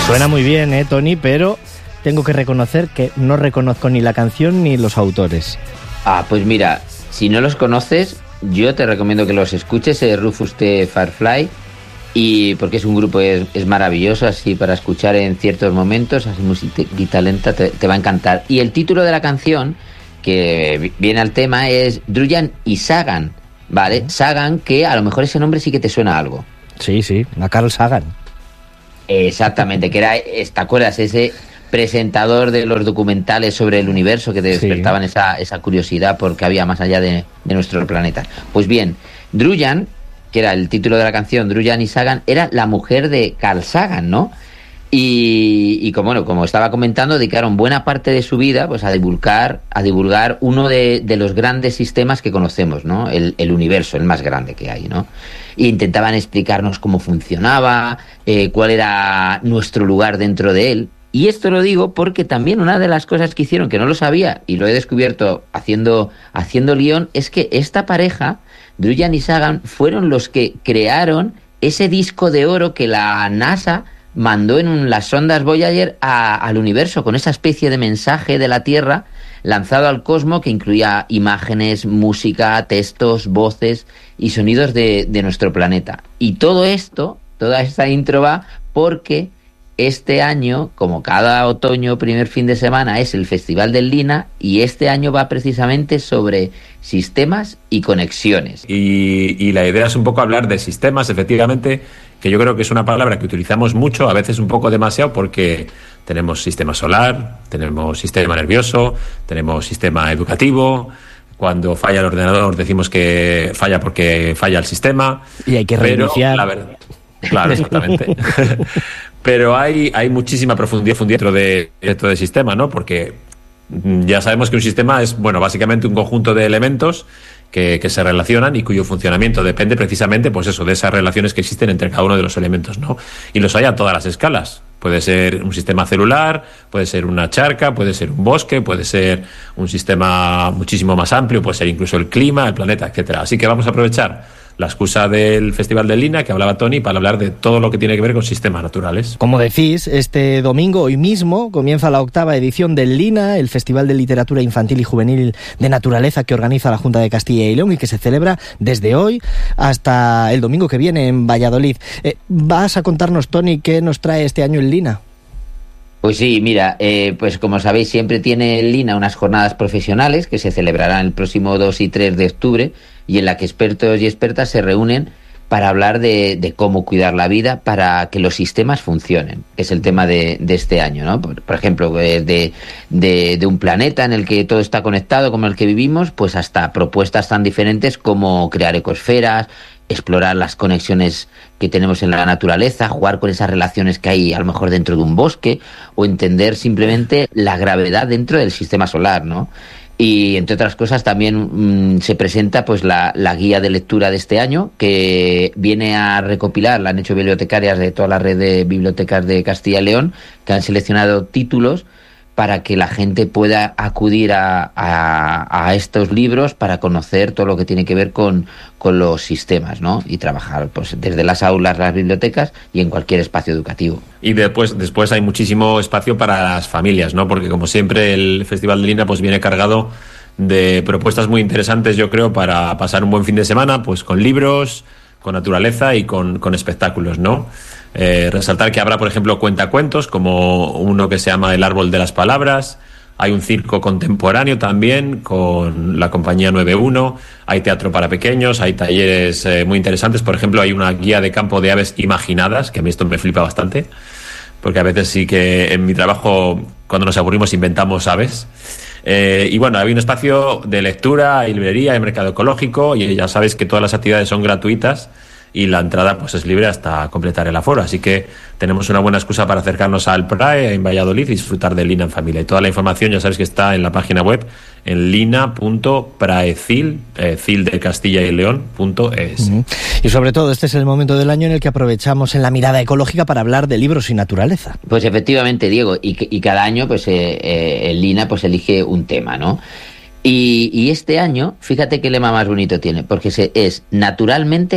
Suena muy bien, Tony, pero tengo que reconocer que no reconozco ni la canción ni los autores. Pues mira, si no los conoces, yo te recomiendo que los escuches, Rufus the Firefly, y porque es un grupo, es maravilloso, así para escuchar en ciertos momentos, así musiquita lenta, te va a encantar. Y el título de la canción, que viene al tema, es Druyan y Sagan, ¿vale? Sagan, que a lo mejor ese nombre sí que te suena a algo. Sí, a Carl Sagan. Exactamente, que era, ¿te acuerdas? Ese presentador de los documentales sobre el universo que te despertaban esa curiosidad por qué había más allá de nuestro planeta. Pues bien, Druyan, que era el título de la canción, Druyan y Sagan, era la mujer de Carl Sagan, ¿no? Y como estaba comentando, dedicaron buena parte de su vida pues a divulgar uno de los grandes sistemas que conocemos, ¿no? El universo, el más grande que hay, ¿no? E intentaban explicarnos cómo funcionaba, cuál era nuestro lugar dentro de él. Y esto lo digo porque también una de las cosas que hicieron, que no lo sabía, y lo he descubierto haciendo guión, es que esta pareja, Druyan y Sagan, fueron los que crearon ese disco de oro que la NASA mandó en las sondas Voyager al universo, con esa especie de mensaje de la Tierra lanzado al cosmos que incluía imágenes, música, textos, voces y sonidos de nuestro planeta. Y todo esto, toda esta intro va porque este año, como cada otoño, primer fin de semana, es el Festival del Lina, y este año va precisamente sobre sistemas y conexiones. Y la idea es un poco hablar de sistemas, efectivamente, que yo creo que es una palabra que utilizamos mucho, a veces un poco demasiado, porque tenemos sistema solar, tenemos sistema nervioso, tenemos sistema educativo. Cuando falla el ordenador decimos que falla porque falla el sistema. Y hay que reiniciar. La verdad, claro, exactamente. Pero hay muchísima profundidad dentro de sistema, ¿no? Porque ya sabemos que un sistema es, básicamente un conjunto de elementos que se relacionan y cuyo funcionamiento depende precisamente, pues eso, de esas relaciones que existen entre cada uno de los elementos, ¿no? Y los hay a todas las escalas. Puede ser un sistema celular, puede ser una charca, puede ser un bosque, puede ser un sistema muchísimo más amplio, puede ser incluso el clima, el planeta, etcétera. Así que vamos a aprovechar la excusa del Festival del Lina, que hablaba Tony, para hablar de todo lo que tiene que ver con sistemas naturales. Como decís, este domingo, hoy mismo, comienza la 8ª edición del Lina, el Festival de Literatura Infantil y Juvenil de Naturaleza que organiza la Junta de Castilla y León y que se celebra desde hoy hasta el domingo que viene en Valladolid. ¿Vas a contarnos, Tony, qué nos trae este año el Lina? Pues sí, mira, pues como sabéis, siempre tiene el Lina unas jornadas profesionales que se celebrarán el próximo 2 y 3 de octubre, y en la que expertos y expertas se reúnen para hablar de cómo cuidar la vida para que los sistemas funcionen. Es el tema de este año, ¿no? Por ejemplo, de un planeta en el que todo está conectado, como el que vivimos, pues hasta propuestas tan diferentes como crear ecosferas, explorar las conexiones que tenemos en la naturaleza, jugar con esas relaciones que hay a lo mejor dentro de un bosque, o entender simplemente la gravedad dentro del sistema solar, ¿no? Y entre otras cosas también se presenta pues la guía de lectura de este año, que viene a recopilar, la han hecho bibliotecarias de toda la red de bibliotecas de Castilla y León, que han seleccionado títulos para que la gente pueda acudir a estos libros para conocer todo lo que tiene que ver con los sistemas, ¿no? Y trabajar pues desde las aulas, las bibliotecas y en cualquier espacio educativo. Y después hay muchísimo espacio para las familias, ¿no? Porque como siempre el Festival de Lina pues viene cargado de propuestas muy interesantes, yo creo, para pasar un buen fin de semana, pues con libros, con naturaleza y con espectáculos, ¿no? Resaltar que habrá, por ejemplo, cuentacuentos, como uno que se llama El Árbol de las Palabras. Hay un circo contemporáneo también con la compañía 91. Hay teatro para pequeños, hay talleres muy interesantes. Por ejemplo, hay una guía de campo de aves imaginadas, que a mí esto me flipa bastante, porque a veces sí que en mi trabajo, cuando nos aburrimos, inventamos aves. Y hay un espacio de lectura, hay librería, hay mercado ecológico, y ya sabéis que todas las actividades son gratuitas y la entrada pues es libre hasta completar el aforo, así que tenemos una buena excusa para acercarnos al PRAE en Valladolid y disfrutar del Lina en familia. Y toda la información ya sabéis que está en la página web en lina.praecil, cil de Castilla y León.es. Y sobre todo este es el momento del año en el que aprovechamos en la mirada ecológica para hablar de libros y naturaleza. Pues efectivamente, Diego, y cada año pues el Lina pues elige un tema, ¿no? Y este año, fíjate qué lema más bonito tiene, porque es naturalmente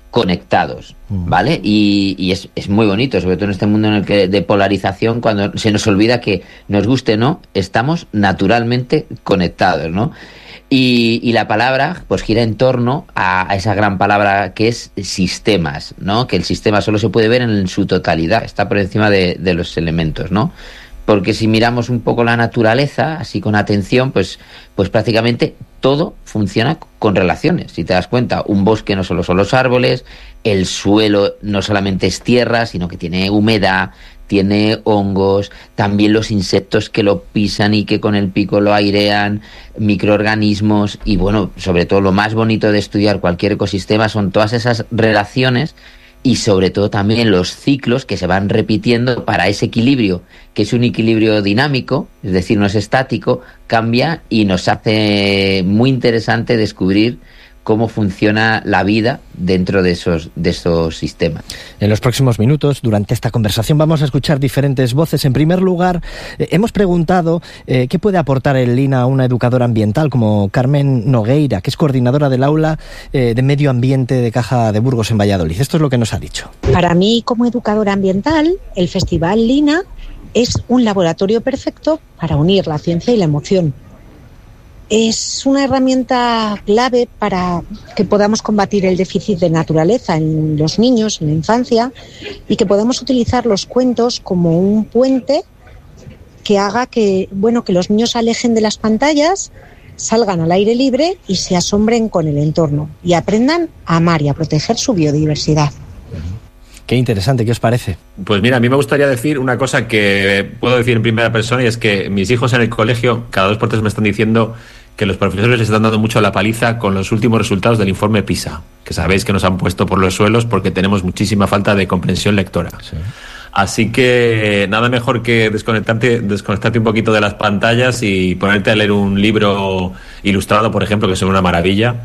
conectados, ¿vale? Y es muy bonito, sobre todo en este mundo en el que de polarización, cuando se nos olvida que, nos guste o no, estamos naturalmente conectados, ¿no? Y la palabra pues gira en torno a esa gran palabra que es sistemas, ¿no? Que el sistema solo se puede ver en su totalidad, está por encima de los elementos, ¿no? Porque si miramos un poco la naturaleza, así con atención, pues prácticamente todo funciona con relaciones. Si te das cuenta, un bosque no solo son los árboles, el suelo no solamente es tierra, sino que tiene humedad, tiene hongos, también los insectos que lo pisan y que con el pico lo airean, microorganismos, y bueno, sobre todo lo más bonito de estudiar cualquier ecosistema son todas esas relaciones y sobre todo también los ciclos que se van repitiendo para ese equilibrio, que es un equilibrio dinámico, es decir, no es estático, cambia y nos hace muy interesante descubrir cómo funciona la vida dentro de esos sistemas. En los próximos minutos, durante esta conversación, vamos a escuchar diferentes voces. En primer lugar, hemos preguntado qué puede aportar el Lina a una educadora ambiental como Carmen Nogueira, que es coordinadora del aula de medio ambiente de Caja de Burgos en Valladolid. Esto es lo que nos ha dicho. Para mí, como educadora ambiental, el Festival Lina es un laboratorio perfecto para unir la ciencia y la emoción. Es una herramienta clave para que podamos combatir el déficit de naturaleza en los niños, en la infancia, y que podamos utilizar los cuentos como un puente que haga que los niños se alejen de las pantallas, salgan al aire libre y se asombren con el entorno y aprendan a amar y a proteger su biodiversidad. Qué interesante, ¿qué os parece? Pues mira, a mí me gustaría decir una cosa que puedo decir en primera persona, y es que mis hijos en el colegio cada 2 por 3 me están diciendo que los profesores les están dando mucho la paliza con los últimos resultados del informe PISA, que sabéis que nos han puesto por los suelos porque tenemos muchísima falta de comprensión lectora. Sí. Así que nada mejor que desconectarte un poquito de las pantallas y ponerte a leer un libro ilustrado, por ejemplo, que es una maravilla,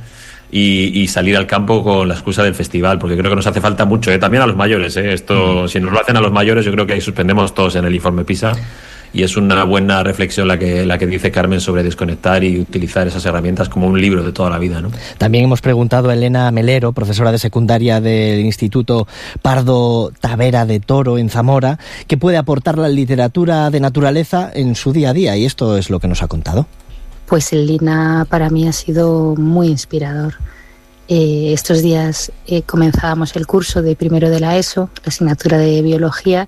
y salir al campo con la excusa del festival, porque creo que nos hace falta mucho, también a los mayores. Esto, si nos lo hacen a los mayores, yo creo que ahí suspendemos todos en el informe PISA. Y es una buena reflexión la que dice Carmen sobre desconectar y utilizar esas herramientas como un libro de toda la vida, ¿no? También hemos preguntado a Elena Melero, profesora de secundaria del Instituto Pardo Tavera de Toro en Zamora, qué puede aportar la literatura de naturaleza en su día a día, y esto es lo que nos ha contado. Pues el Lina para mí ha sido muy inspirador. Estos días comenzábamos el curso de primero de la ESO, la asignatura de biología,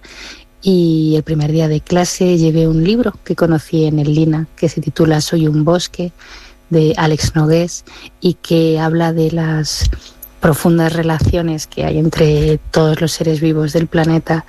y el primer día de clase llevé un libro que conocí en el Lina, que se titula Soy un bosque, de Àlex Nogués, y que habla de las profundas relaciones que hay entre todos los seres vivos del planeta,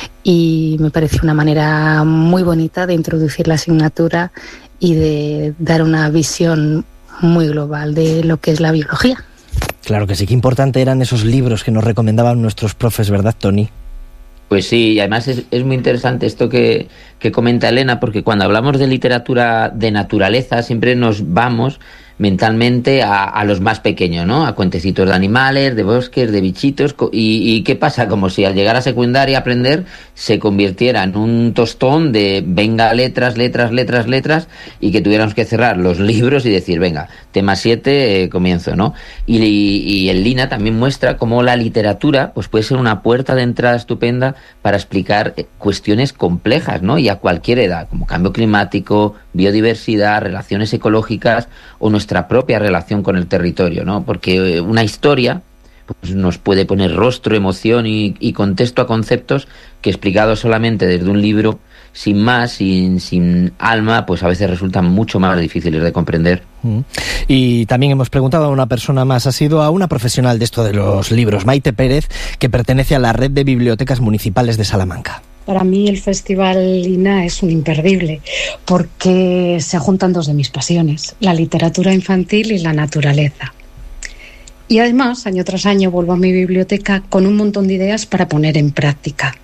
y me pareció una manera muy bonita de introducir la asignatura y de dar una visión muy global de lo que es la biología. Claro que sí, qué importante eran esos libros que nos recomendaban nuestros profes, ¿verdad, Tony? Pues sí, y además es muy interesante esto que comenta Elena, porque cuando hablamos de literatura de naturaleza siempre nos vamos mentalmente a los más pequeños, ¿no? A cuentecitos de animales, de bosques, de bichitos. ¿Y qué pasa? Como si al llegar a secundaria a aprender se convirtiera en un tostón de venga, letras, y que tuviéramos que cerrar los libros y decir, venga, tema 7, comienzo, ¿no? Y el Lina también muestra cómo la literatura pues puede ser una puerta de entrada estupenda para explicar cuestiones complejas, ¿no? Y a cualquier edad, como cambio climático, biodiversidad, relaciones ecológicas o nuestra propia relación con el territorio, ¿no? Porque una historia pues nos puede poner rostro, emoción y contexto a conceptos que explicados solamente desde un libro, sin más, sin alma, pues a veces resultan mucho más difíciles de comprender. Y también hemos preguntado a una persona más, ha sido a una profesional de esto de los libros, Maite Pérez, que pertenece a la Red de Bibliotecas Municipales de Salamanca. Para mí el Festival Lina es un imperdible porque se juntan 2 de mis pasiones, la literatura infantil y la naturaleza. Y además, año tras año, vuelvo a mi biblioteca con un montón de ideas para poner en práctica.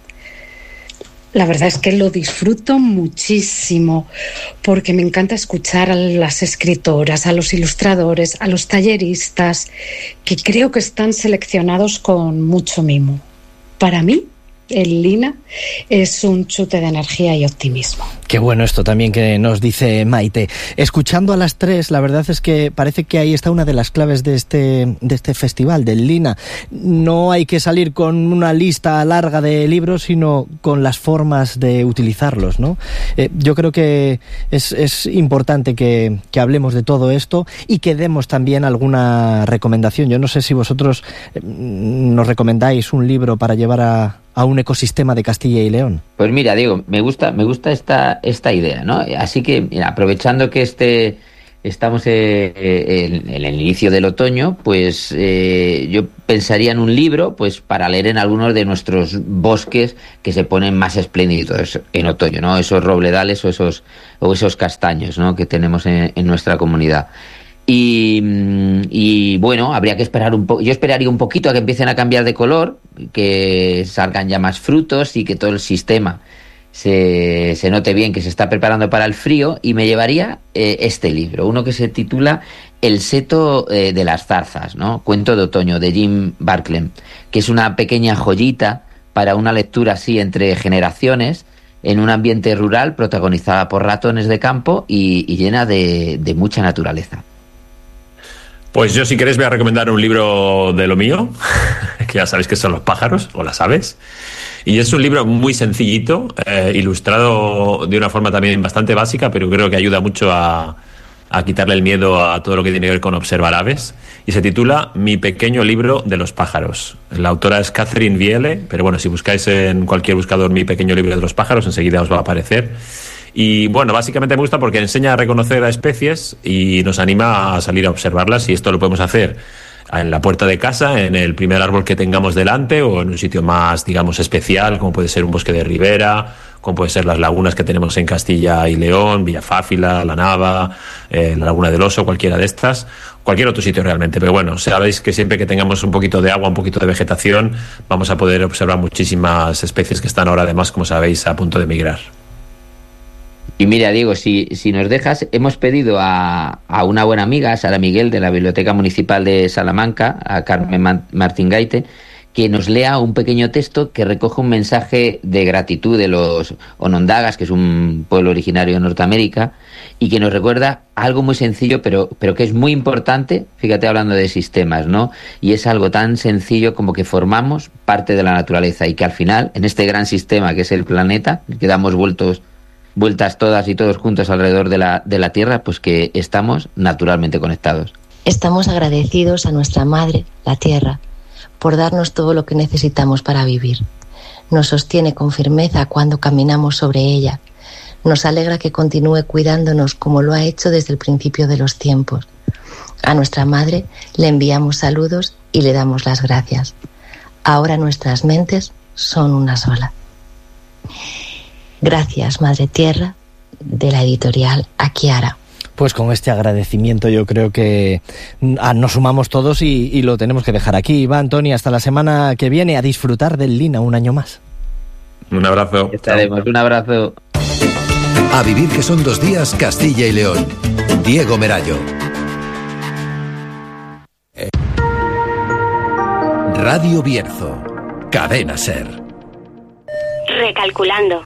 La verdad es que lo disfruto muchísimo porque me encanta escuchar a las escritoras, a los ilustradores, a los talleristas, que creo que están seleccionados con mucho mimo. Para mí el lina es un chute de energía y optimismo. Qué bueno esto también que nos dice Maite. Escuchando a las tres, la verdad es que parece que ahí está una de las claves de este festival, del Lina. No hay que salir con una lista larga de libros, sino con las formas de utilizarlos, ¿no? Yo creo que es importante que hablemos de todo esto y que demos también alguna recomendación. Yo no sé si vosotros nos recomendáis un libro para llevar a un ecosistema de Castilla y León. Pues mira, Diego, me gusta esta idea, ¿no? Así que, mira, aprovechando que estamos en el inicio del otoño, pues yo pensaría en un libro pues para leer en algunos de nuestros bosques que se ponen más espléndidos en otoño, ¿no? Esos robledales o esos castaños, ¿no? Que tenemos en nuestra comunidad. Y bueno, habría que esperar un poco. Yo esperaría un poquito a que empiecen a cambiar de color, que salgan ya más frutos y que todo el sistema se note bien que se está preparando para el frío, y me llevaría este libro, uno que se titula El seto de las zarzas, ¿no? Cuento de otoño, de Jim Barclay, que es una pequeña joyita para una lectura así entre generaciones, en un ambiente rural protagonizada por ratones de campo y llena de mucha naturaleza. Pues yo, si queréis, voy a recomendar un libro de lo mío, que ya sabéis que son los pájaros, o las aves. Y es un libro muy sencillito, ilustrado de una forma también bastante básica, pero creo que ayuda mucho a quitarle el miedo a todo lo que tiene que ver con observar aves. Y se titula Mi pequeño libro de los pájaros. La autora es Catherine Viele, pero bueno, si buscáis en cualquier buscador Mi pequeño libro de los pájaros, enseguida os va a aparecer. Y bueno, básicamente me gusta porque enseña a reconocer a especies y nos anima a salir a observarlas, y esto lo podemos hacer en la puerta de casa, en el primer árbol que tengamos delante, o en un sitio más, digamos, especial, como puede ser un bosque de ribera, como puede ser las lagunas que tenemos en Castilla y León, Villafáfila, La Nava, la Laguna del Oso, cualquiera de estas, cualquier otro sitio realmente. Pero bueno, sabéis que siempre que tengamos un poquito de agua, un poquito de vegetación, vamos a poder observar muchísimas especies que están ahora, además, como sabéis, a punto de migrar. Y mira, Diego, si nos dejas, hemos pedido a una buena amiga, Sara Miguel, de la Biblioteca Municipal de Salamanca, a Carmen Martín Gaite, que nos lea un pequeño texto que recoge un mensaje de gratitud de los Onondagas, que es un pueblo originario de Norteamérica, y que nos recuerda algo muy sencillo, pero que es muy importante, fíjate, hablando de sistemas, ¿no? Y es algo tan sencillo como que formamos parte de la naturaleza, y que al final, en este gran sistema que es el planeta, que damos vueltas todas y todos juntos alrededor de la Tierra, pues que estamos naturalmente conectados. Estamos agradecidos a nuestra madre, la Tierra, por darnos todo lo que necesitamos para vivir. Nos sostiene con firmeza cuando caminamos sobre ella. Nos alegra que continúe cuidándonos como lo ha hecho desde el principio de los tiempos. A nuestra madre le enviamos saludos y le damos las gracias. Ahora nuestras mentes son una sola. Gracias, Madre Tierra, de la editorial Akiara. Pues con este agradecimiento yo creo que nos sumamos todos y lo tenemos que dejar aquí. Va, Antoni, hasta la semana que viene, a disfrutar del Lina un año más. Un abrazo. Estaremos, un abrazo. A vivir, que son 2 días, Castilla y León. Diego Merayo. Radio Bierzo. Cadena SER. Recalculando.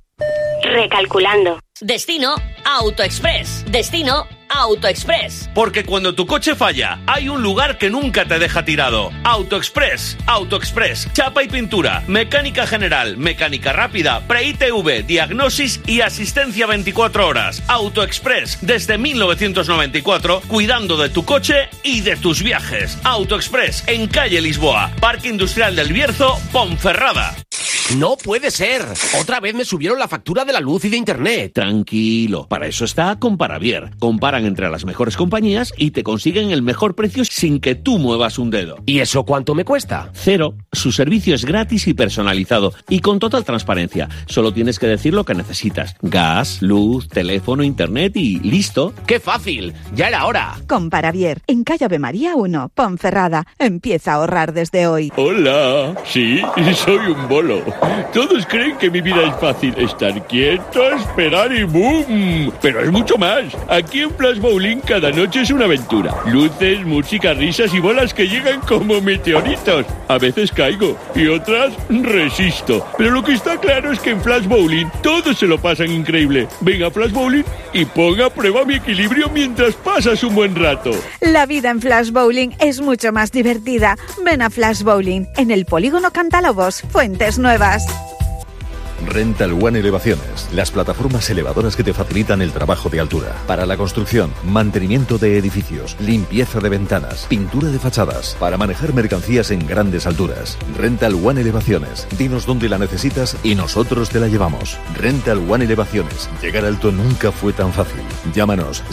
Destino AutoExpress. Destino AutoExpress. Porque cuando tu coche falla, hay un lugar que nunca te deja tirado. AutoExpress. AutoExpress. Chapa y pintura, mecánica general, mecánica rápida, pre-ITV, diagnosis y asistencia 24 horas. AutoExpress. Desde 1994, cuidando de tu coche y de tus viajes. AutoExpress. En calle Lisboa, Parque Industrial del Bierzo, Ponferrada. No puede ser. Otra vez me subieron la factura de la luz y de internet. Tranquilo, para eso está Comparavier. Comparan entre las mejores compañías y te consiguen el mejor precio sin que tú muevas un dedo. ¿Y eso cuánto me cuesta? 0. Su servicio es gratis y personalizado y con total transparencia. Solo tienes que decir lo que necesitas. Gas, luz, teléfono, internet y listo. ¡Qué fácil! ¡Ya era hora! Comparavier, en calle Ave María 1, Ponferrada. Empieza a ahorrar desde hoy. Hola, sí, soy un bolo. Todos creen que mi vida es fácil. Estar quieto, esperar y ¡boom! Pero es mucho más. Aquí en Flash Bowling cada noche es una aventura. Luces, música, risas y bolas que llegan como meteoritos. A veces caigo y otras resisto. Pero lo que está claro es que en Flash Bowling todos se lo pasan increíble. Venga a Flash Bowling y ponga a prueba mi equilibrio mientras pasas un buen rato. La vida en Flash Bowling es mucho más divertida. Ven a Flash Bowling en el Polígono Cantalobos, Fuentes Nuevas. Rental One Elevaciones, las plataformas elevadoras que te facilitan el trabajo de altura. Para la construcción, mantenimiento de edificios, limpieza de ventanas, pintura de fachadas, para manejar mercancías en grandes alturas. Rental One Elevaciones, dinos dónde la necesitas y nosotros te la llevamos. Rental One Elevaciones, llegar alto nunca fue tan fácil. Llámanos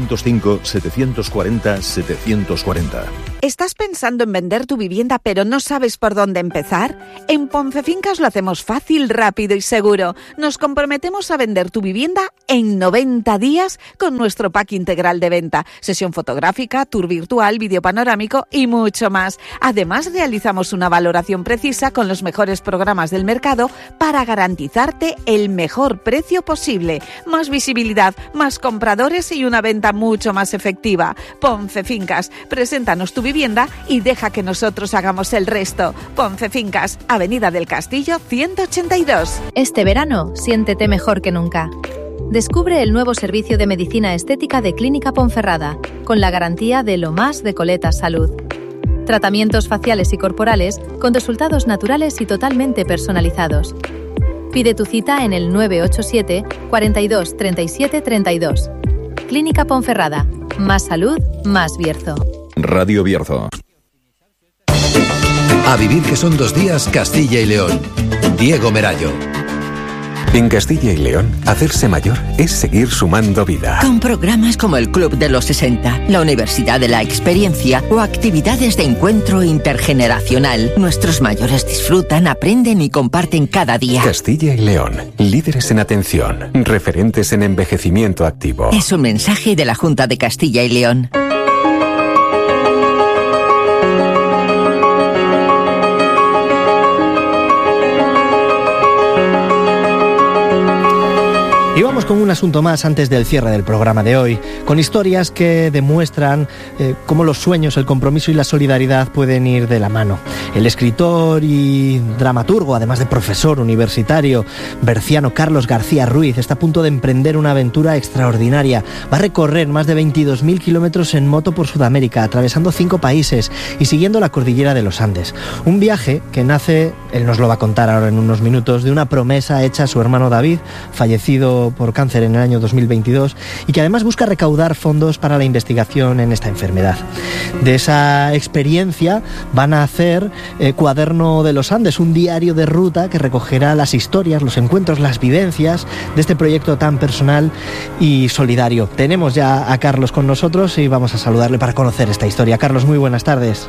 605-740-740. ¿Estás pensando en vender tu vivienda pero no sabes por dónde empezar? En Poncefincas lo hacemos fácil, rápido y seguro. Nos comprometemos a vender tu vivienda en 90 días con nuestro pack integral de venta. Sesión fotográfica, tour virtual, vídeo panorámico y mucho más. Además, realizamos una valoración precisa con los mejores programas del mercado para garantizarte el mejor precio posible. Más visibilidad, más compradores y una venta mucho más efectiva. Poncefincas, preséntanos tu vivienda y deja que nosotros hagamos el resto. Poncefincas, Avenida del Castillo 182. Este verano, siéntete mejor que nunca. Descubre el nuevo servicio de medicina estética de Clínica Ponferrada, con la garantía de lo más de Coletas Salud. Tratamientos faciales y corporales con resultados naturales y totalmente personalizados. Pide tu cita en el 987 42 37 32. Clínica Ponferrada. Más salud, más Bierzo. Radio Bierzo. A vivir que son 2 días, Castilla y León. Diego Merayo. En Castilla y León, hacerse mayor es seguir sumando vida. Con programas como el Club de los 60, la Universidad de la Experiencia o actividades de encuentro intergeneracional, nuestros mayores disfrutan, aprenden y comparten cada día. Castilla y León, líderes en atención, referentes en envejecimiento activo. Es un mensaje de la Junta de Castilla y León. Y vamos con un asunto más antes del cierre del programa de hoy, con historias que demuestran cómo los sueños, el compromiso y la solidaridad pueden ir de la mano. El escritor y dramaturgo, además de profesor universitario, berciano Carlos García Ruiz, está a punto de emprender una aventura extraordinaria. Va a recorrer más de 22.000 kilómetros en moto por Sudamérica, atravesando 5 países y siguiendo la cordillera de los Andes. Un viaje que nace, él nos lo va a contar ahora en unos minutos, de una promesa hecha a su hermano David, fallecido por cáncer en el año 2022, y que además busca recaudar fondos para la investigación en esta enfermedad. De esa experiencia van a hacer Cuaderno de los Andes, un diario de ruta que recogerá las historias, los encuentros, las vivencias de este proyecto tan personal y solidario. Tenemos ya a Carlos con nosotros y vamos a saludarle para conocer esta historia. Carlos, muy buenas tardes.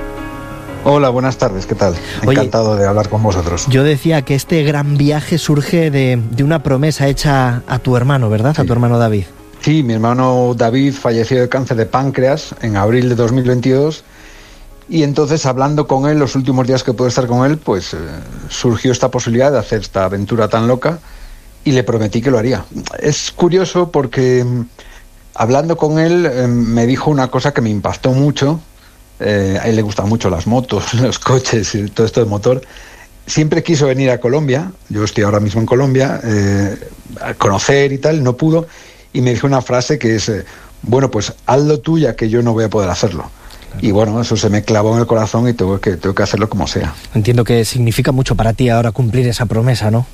Hola, buenas tardes, ¿qué tal? Encantado de hablar con vosotros. Yo decía que este gran viaje surge de una promesa hecha a tu hermano, ¿verdad? Sí. A tu hermano David. Sí, mi hermano David falleció de cáncer de páncreas en abril de 2022 y entonces, hablando con él, los últimos días que pude estar con él, pues surgió esta posibilidad de hacer esta aventura tan loca y le prometí que lo haría. Es curioso porque hablando con él me dijo una cosa que me impactó mucho. A él le gustan mucho las motos, los coches y todo esto de motor. Siempre quiso venir a Colombia, yo estoy ahora mismo en Colombia, a conocer y tal, no pudo, y me dijo una frase que es, bueno, pues hazlo tú ya que yo no voy a poder hacerlo. Claro. Y bueno, eso se me clavó en el corazón y tengo que hacerlo como sea. Entiendo que significa mucho para ti ahora cumplir esa promesa, ¿no?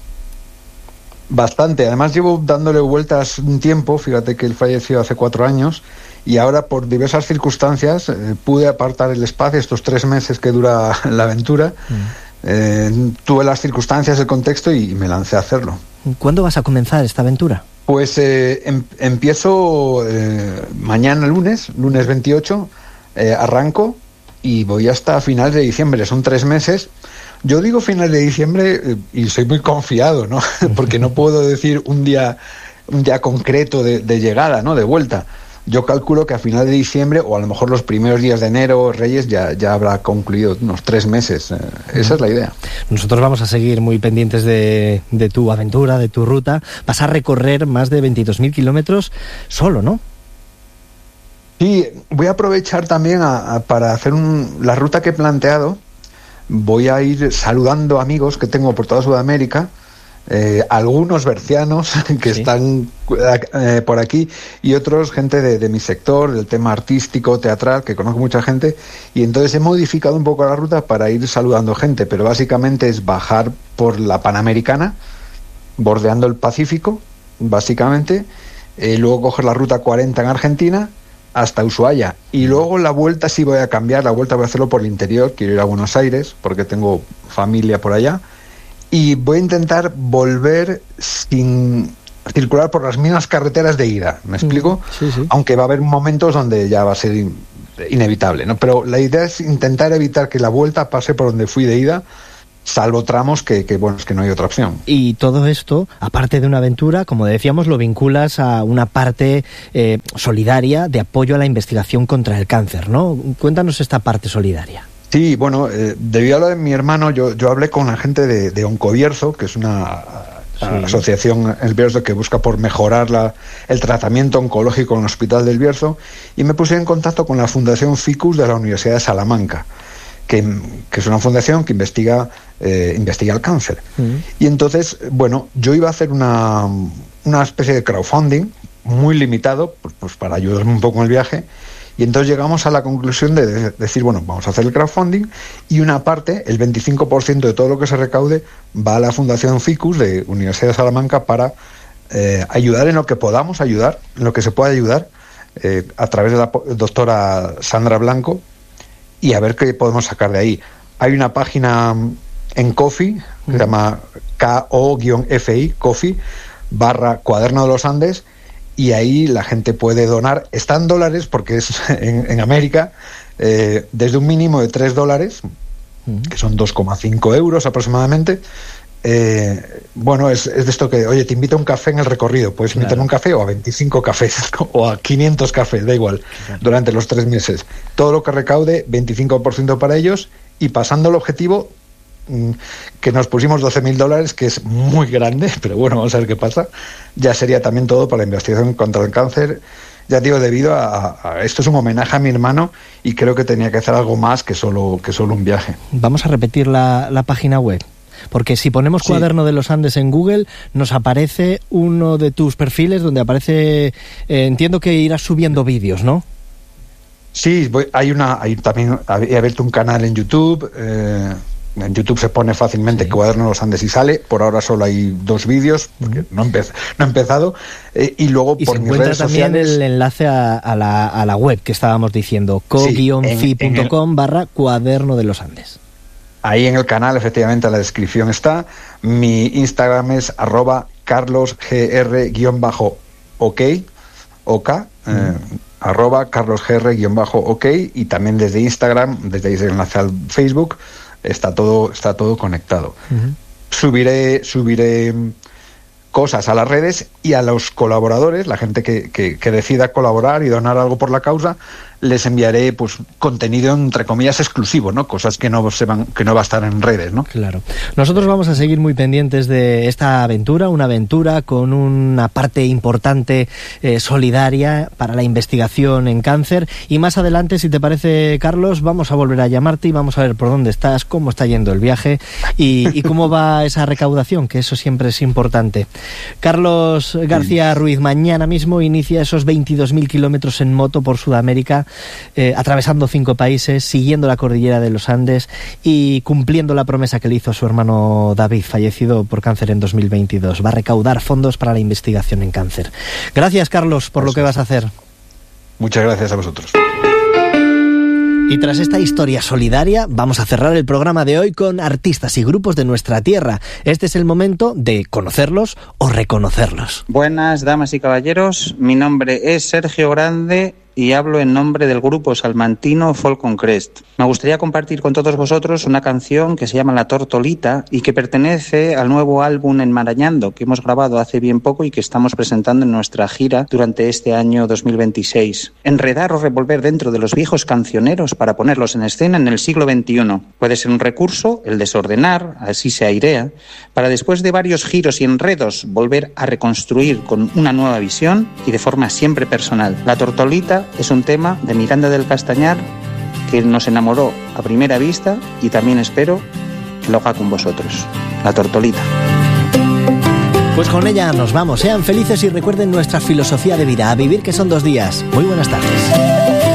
Bastante, además llevo dándole vueltas un tiempo, fíjate que él falleció hace 4 años, y ahora por diversas circunstancias pude apartar el espacio, estos 3 meses que dura la aventura, tuve las circunstancias, el contexto y me lancé a hacerlo. ¿Cuándo vas a comenzar esta aventura? Pues empiezo mañana lunes 28, arranco y voy hasta finales de diciembre, son 3 meses. Yo digo finales de diciembre y soy muy confiado, ¿no? Porque no puedo decir un día concreto de llegada, ¿no? De vuelta. yo calculo que a final de diciembre o a lo mejor los primeros días de enero, Reyes, ya habrá concluido unos 3 meses. Esa es la idea. Nosotros vamos a seguir muy pendientes de tu aventura, de tu ruta. Vas a recorrer más de 22.000 kilómetros solo, ¿no? Sí, voy a aprovechar también para hacer la ruta que he planteado. Voy a ir saludando amigos que tengo por toda Sudamérica, algunos bercianos que están por aquí y otros gente de mi sector, del tema artístico, teatral, que conozco mucha gente, y entonces he modificado un poco la ruta para ir saludando gente, pero básicamente es bajar por la Panamericana, bordeando el Pacífico, básicamente, luego coger la ruta 40 en Argentina hasta Ushuaia, y luego la vuelta sí voy a cambiar, la vuelta voy a hacerlo por el interior, quiero ir a Buenos Aires porque tengo familia por allá, y voy a intentar volver sin circular por las mismas carreteras de ida, ¿me explico? Sí. Aunque va a haber momentos donde ya va a ser inevitable, ¿no? Pero la idea es intentar evitar que la vuelta pase por donde fui de ida, salvo tramos que bueno, es que no hay otra opción. Y todo esto, aparte de una aventura, como decíamos, lo vinculas a una parte solidaria de apoyo a la investigación contra el cáncer, ¿no? Cuéntanos esta parte solidaria. Sí, bueno, debido a lo de mi hermano, yo hablé con la gente de Oncobierzo, que es una asociación en el Bierzo que busca por mejorar el tratamiento oncológico en el Hospital del Bierzo, y me puse en contacto con la Fundación Ficus de la Universidad de Salamanca, que es una fundación que investiga el cáncer. Y entonces, bueno, yo iba a hacer una especie de crowdfunding muy limitado, pues para ayudarme un poco en el viaje, y entonces llegamos a la conclusión de decir, bueno, vamos a hacer el crowdfunding, y una parte, el 25% de todo lo que se recaude, va a la Fundación Ficus de Universidad de Salamanca para ayudar en lo que podamos ayudar, en lo que se pueda ayudar, a través de la doctora Sandra Blanco, y a ver qué podemos sacar de ahí. Hay una página en Ko-fi, que se llama KO-FI, Ko-fi, /Cuaderno de los Andes, y ahí la gente puede donar. Está en dólares porque es en América, desde un mínimo de $3, que son 2,5 euros aproximadamente. Bueno, es de esto que, oye, te invito a un café en el recorrido, puedes invitarme a un café o a 25 cafés o a 500 cafés, da igual, durante los 3 meses. Todo lo que recaude, 25% para ellos, y pasando el objetivo, que nos pusimos $12.000, que es muy grande, pero bueno, vamos a ver qué pasa, ya sería también todo para la investigación contra el cáncer. Ya digo, debido a esto es un homenaje a mi hermano, y creo que tenía que hacer algo más que solo un viaje. Vamos a repetir la página web. Porque si ponemos Cuaderno de los Andes en Google, nos aparece uno de tus perfiles donde aparece, entiendo que irás subiendo vídeos, ¿no? Sí, hay también he abierto un canal en YouTube. En YouTube se pone fácilmente Cuaderno de los Andes y sale. Por ahora solo hay 2 vídeos, porque no he empezado. Y luego por mis redes sociales... también el enlace a la web que estábamos diciendo, co-fi.com /Cuaderno de los Andes. Ahí en el canal, efectivamente, en la descripción está. Mi Instagram es @carlosgr_ok, @carlosgr_ok, y también desde Instagram, desde ahí se enlace al Facebook, está todo conectado. Subiré cosas a las redes, y a los colaboradores, la gente que decida colaborar y donar algo por la causa, les enviaré pues contenido entre comillas exclusivo, ¿no? Cosas que no va a estar en redes, ¿no? Claro. Nosotros vamos a seguir muy pendientes de esta aventura, una aventura con una parte importante solidaria para la investigación en cáncer, y más adelante, si te parece, Carlos, vamos a volver a llamarte y vamos a ver por dónde estás, cómo está yendo el viaje y cómo va esa recaudación, que eso siempre es importante. Carlos García Ruiz, mañana mismo inicia esos 22.000 kilómetros en moto por Sudamérica, atravesando 5 países, siguiendo la cordillera de los Andes y cumpliendo la promesa que le hizo a su hermano David, fallecido por cáncer en 2022. Va a recaudar fondos para la investigación en cáncer. Gracias, Carlos, por lo que vas a hacer. Muchas gracias a vosotros. Y tras esta historia solidaria, vamos a cerrar el programa de hoy con artistas y grupos de nuestra tierra. Este es el momento de conocerlos o reconocerlos. Buenas, damas y caballeros. Mi nombre es Sergio Grande y hablo en nombre del grupo salmantino Falcon Crest. Me gustaría compartir con todos vosotros una canción que se llama La Tortolita y que pertenece al nuevo álbum Enmarañando, que hemos grabado hace bien poco y que estamos presentando en nuestra gira durante este año 2026. Enredar o revolver dentro de los viejos cancioneros para ponerlos en escena en el siglo XXI. Puede ser un recurso, el desordenar, así se airea, para después de varios giros y enredos volver a reconstruir con una nueva visión y de forma siempre personal. La Tortolita es un tema de Miranda del Castañar que nos enamoró a primera vista y también espero que lo haga con vosotros. La Tortolita. Pues con ella nos vamos. Sean felices y recuerden nuestra filosofía de vida. A vivir que son 2 días. Muy buenas tardes.